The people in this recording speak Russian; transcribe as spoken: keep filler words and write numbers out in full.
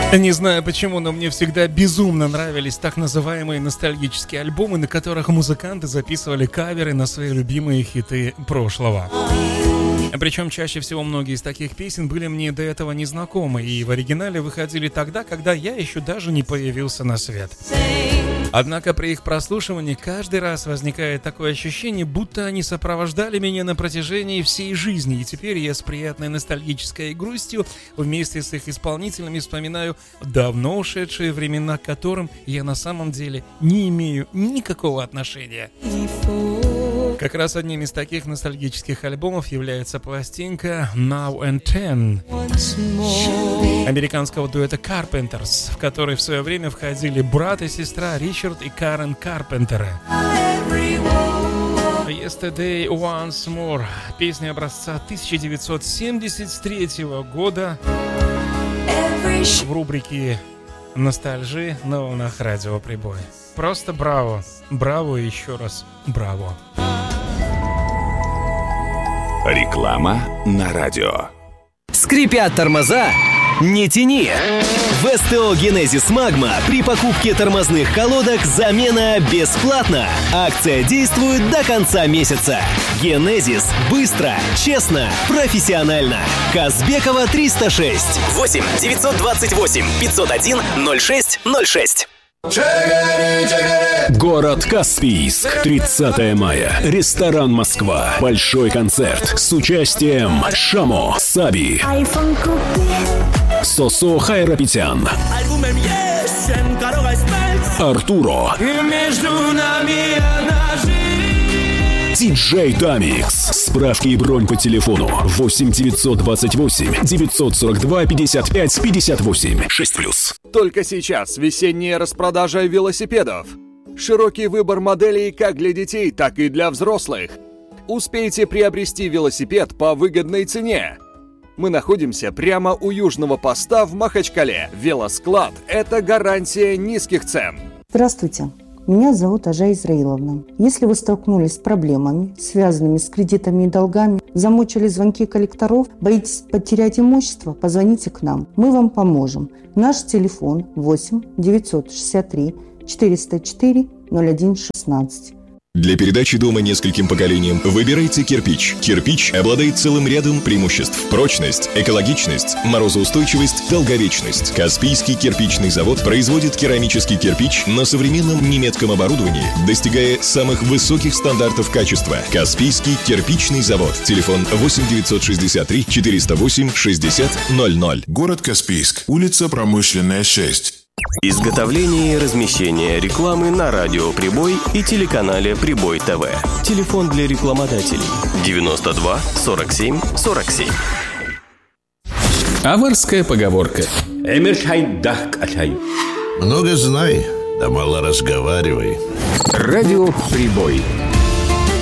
Не знаю почему, но мне всегда безумно нравились так называемые ностальгические альбомы, на которых музыканты записывали каверы на свои любимые хиты прошлого. Причем чаще всего многие из таких песен были мне до этого незнакомы и в оригинале выходили тогда, когда я еще даже не появился на свет. Однако при их прослушивании каждый раз возникает такое ощущение, будто они сопровождали меня на протяжении всей жизни, и теперь я с приятной ностальгической грустью вместе с их исполнителями вспоминаю давно ушедшие времена, к которым я на самом деле не имею никакого отношения. Как раз одним из таких ностальгических альбомов является пластинка Now and Then американского дуэта Carpenters, в который в свое время входили брат и сестра Ричард и Карен Карпентеры. Yesterday Once More, песня образца тысяча девятьсот семьдесят третьего года в рубрике «Ностальжи» на волнах Радио Прибой. Просто браво, браво и еще раз браво. Реклама на радио. Скрипят тормоза? Не тяни! В СТО «Генезис Магма» при покупке тормозных колодок замена бесплатна. Акция действует до конца месяца. «Генезис» — быстро, честно, профессионально. Казбекова триста шесть. восемь девятьсот двадцать восемь пятьсот один ноль шесть ноль шесть. Город Каспийск. тридцатое мая. Ресторан «Москва». Большой концерт с участием Шамо, Саби, Сосо Хайрапетян, Артуро, Диджей Дамикс. Справки и бронь по телефону восемь девятьсот двадцать восемь девятьсот сорок два пятьдесят пять пятьдесят восемь шесть плюс. Только сейчас весенняя распродажа велосипедов. Широкий выбор моделей как для детей, так и для взрослых. Успейте приобрести велосипед по выгодной цене. Мы находимся прямо у южного поста в Махачкале. Велосклад – это гарантия низких цен. Здравствуйте. Меня зовут Ажа Израиловна. Если вы столкнулись с проблемами, связанными с кредитами и долгами, замучили звонки коллекторов, боитесь потерять имущество, позвоните к нам. Мы вам поможем. Наш телефон восемь девятьсот шестьдесят три четыреста четыре ноль один шестнадцать. Для передачи дома нескольким поколениям выбирайте кирпич. Кирпич обладает целым рядом преимуществ. Прочность, экологичность, морозоустойчивость, долговечность. Каспийский кирпичный завод производит керамический кирпич на современном немецком оборудовании, достигая самых высоких стандартов качества. Каспийский кирпичный завод. Телефон восемь девятьсот шестьдесят три четыреста восемь шестьдесят ноль ноль. Город Каспийск. Улица Промышленная, шесть. Изготовление и размещение рекламы на радио Прибой и телеканале Прибой ТВ. Телефон для рекламодателей девяносто два сорок семь сорок семь. Аварская поговорка. Много знай, да мало разговаривай. Радио Прибой.